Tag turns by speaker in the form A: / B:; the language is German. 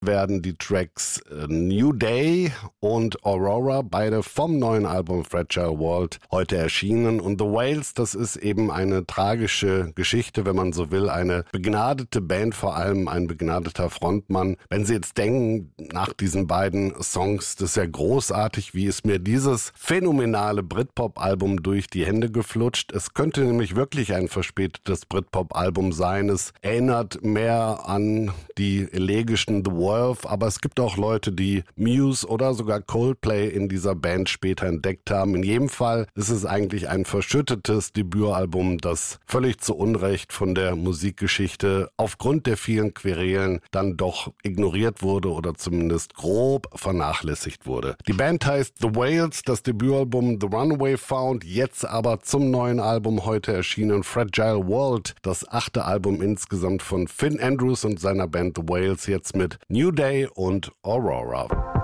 A: werden die Tracks New Day und Aurora, beide vom neuen Album Fragile World, heute erschienen. Und The Whales, das ist eben eine tragische Geschichte, wenn man so will, eine begnadete Band, vor allem ein begnadeter Frontmann. Wenn Sie jetzt denken, nach diesen beiden Songs, das ist ja großartig, wie ist mir dieses phänomenale Britpop-Album durch die Hände geflutscht. Es könnte nämlich wirklich ein verspätetes Britpop-Album sein. Es erinnert mehr an die elegischen The Wolf, aber es gibt auch Leute, die Muse oder sogar Coldplay in dieser Band später entdeckt haben. In jedem Fall ist es eigentlich ein verschüttetes Debütalbum, das völlig zu Unrecht von der Musikgeschichte aufgrund der vielen Querelen dann doch ignoriert wurde oder zumindest grob vernachlässigt wurde. Die Band heißt The Whales, das Debütalbum The Runaway Found, jetzt aber zum neuen Album heute erschienen Fragile World, das 8. Album insgesamt von Finn Andrews und seiner Band The Whales, jetzt mit New Day und Aurora.